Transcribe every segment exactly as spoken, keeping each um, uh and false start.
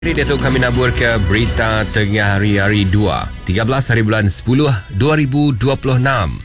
Ini Datuk kami nabur ke berita tengah hari hari dua, tiga belas hari bulan sepuluh, dua ribu dua puluh enam.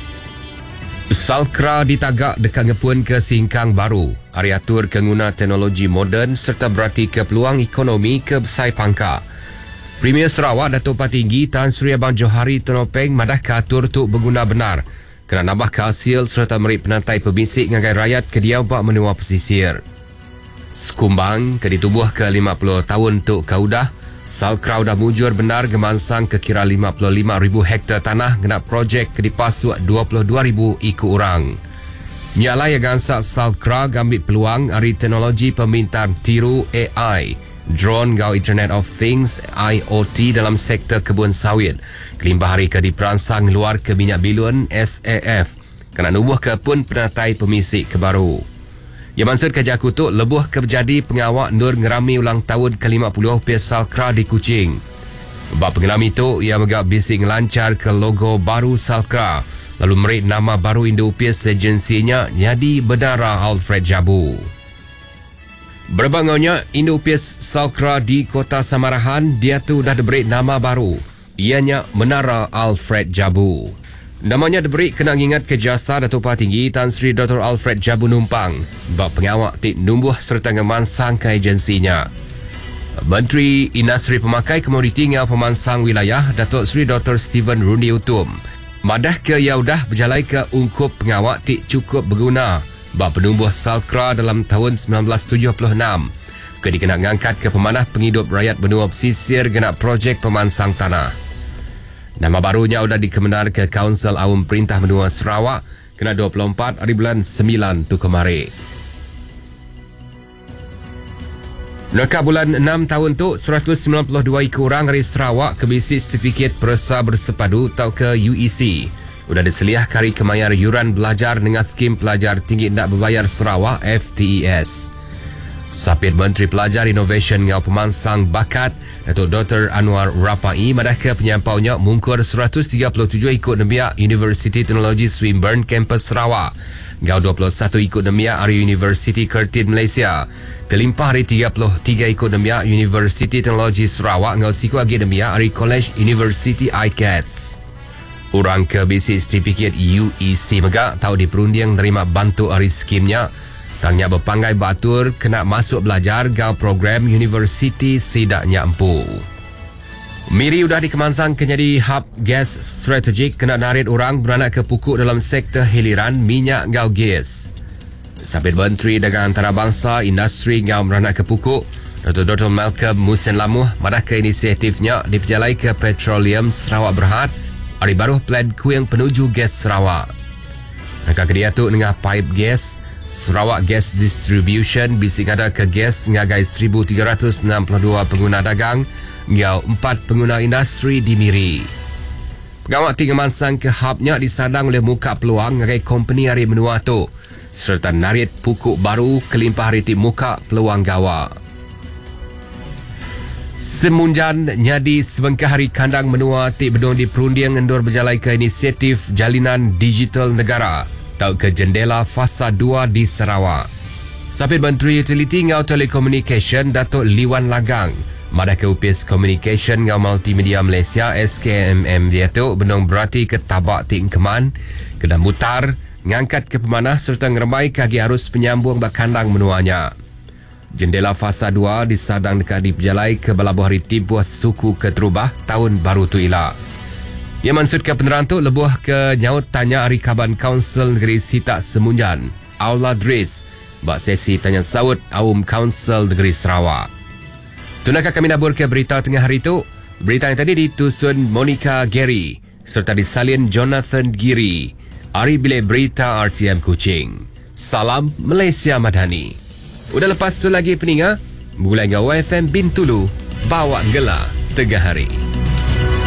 Salkra ditagak dekat ngepun ke singkang baru. Hari atur kengguna teknologi moden serta berarti ke peluang ekonomi ke besai pangka. Premier Sarawak Datuk Patinggi Tan Sri Abang Johari Tonopeng madah ke atur tu berguna benar. Kena nambah ke hasil serta merit penantai pebisik ngagai rakyat ke dia buat menua pesisir. Sekumbang ke ditubuh ke lima puluh tahun Tok Kaudah, Salkra dah mujur benar gemansang ke kira lima puluh lima ribu hektar tanah kena projek ke dipasuk dua puluh dua ribu ikut orang. Nyala yang gansak Salkra gambil peluang hari teknologi pemintaan tiru A I, drone gau Internet of Things I O T dalam sektor kebun sawit. Kelimbah hari ke diperansang luar ke minyak bilun S A F. Kena nubuh ke pun penatai pemisik ke baru. Yang maksud kerja kutuk lebuh kejadi pengawak Nur ngerami ulang tahun ke lima puluh pihak Salkra di Kuching. Bab pengelam itu, ia megak bising lancar ke logo baru Salkra. Lalu merit nama baru Indo-Upis agensinya Nyadi Bedara Alfred Jabu. Berbangunnya Indo-Upis Salkra di Kota Samarahan, dia tu dah diberi nama baru. Ianya Menara Alfred Jabu. Namanya diberi kena ingat ke jasa Datuk Patinggi Tan Sri Doktor Alfred Jabu Numpang bab pengawak tik numbuh serta ngemansang ke agensinya. Menteri Industri Pemakai Komoditi ngau pemansang wilayah Datuk Sri Doktor Stephen Rundi Utum madah ke yaudah berjalai ke ungkup pengawak tik cukup berguna bab penumbuh Salkra dalam tahun sembilan belas tujuh puluh enam ke dikena ngangkat ke pemanah penghidup rakyat benua pesisir kena projek pemansang tanah. Nama barunya sudah dikemenar ke Kaunsil Awam Perintah Benua Sarawak kena dua puluh empat hari bulan sembilan tu kemarin. Neka bulan enam tahun tu seratus sembilan puluh dua ikut orang dari Sarawak kebisi sertifikat persa bersepadu atau ke U E C. Sudah diseliah kari kemayar yuran belajar dengan skim pelajar tinggi tak berbayar Sarawak F T E S. Sapit Menteri Pelajar Innovation ngau pemansang bakat Datuk Doktor Anwar Rapai madah ke penyampaunya mungkur seratus tiga puluh tujuh ikut nemiak Universiti Teknologi Swinburne Kampus Sarawak. Ngau dua puluh satu ikut nemiak dari Universiti Kertin Malaysia. Kelimpah hari tiga puluh tiga ikut nemiak Universiti Teknologi Sarawak ngau siku lagi nemiak dari College University I C A T S. Orang ke bisi sertifikat U E C megak tahu diperundiang nerima bantu hari skimnya. Tangnya berpanggai batur kena masuk belajar gau program universiti sidaknya empu. Miri sudah dikemansang kenyadi hub gas strategik kena narik orang beranak ke pukuk dalam sektor hiliran minyak gau gas. Sabit Menteri Dagangan Antarabangsa Industri gau beranak ke pukuk Doktor Doktor Malcolm Musen Lamuh madah ke inisiatifnya diperjalai ke Petroleum Sarawak Berhad hari baru plan kuing penuju gas Sarawak. Angka kedia tu dengan pipe gas Sarawak Gas Distribution bisik ada ke gas ngagai seribu tiga ratus enam puluh dua pengguna dagang ngau empat pengguna industri di Miri. Pegawak tiga mansang ke hubnya disadang oleh muka peluang ngagai company hari menua tu serta narit pukuk baru kelimpah hari ti muka peluang gawa. Semunjan nyadi sebengkah hari kandang menua ti bedong di perundiang endur berjalai ke inisiatif Jalinan Digital Negara atau ke jendela fasa dua di Sarawak. Sapit Menteri Utility ngau Telecommunication Datuk Liwan Lagang madah ke Upis Communication ngau Multimedia Malaysia S K M M dia tu benong berarti ke tabak ting keman kena mutar ngangkat ke pemanah serta ngeremai kaki arus penyambung bakandang menuanya. Jendela fasa dua disadang dekat diperjalai ke balabuh hari timpuh suku ke Terubah tahun baru tu ila. Ia maksud ke peneran tu lebuh ke nyaut tanya hari Kaban Kaunsil Negeri Sitak Semunjan, Aula Dris, bak sesi tanya saut Awam Kaunsil Negeri Sarawak. Tunakah kami nabur ke berita tengah hari tu? Berita yang tadi ditusun Monica Gary serta disalin Jonathan Giri. Hari Bilik Berita R T M Kuching. Salam Malaysia Madani. Udah lepas tu lagi peninga, mulai ngau F M Bintulu, bawa ngela tengah hari.